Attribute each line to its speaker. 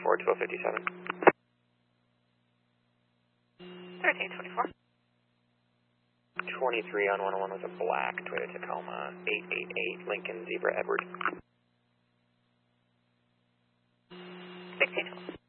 Speaker 1: 1257.
Speaker 2: 1324.
Speaker 1: 23 on 101 with a black Toyota Tacoma 888 Lincoln Zebra Edward.
Speaker 2: 1612.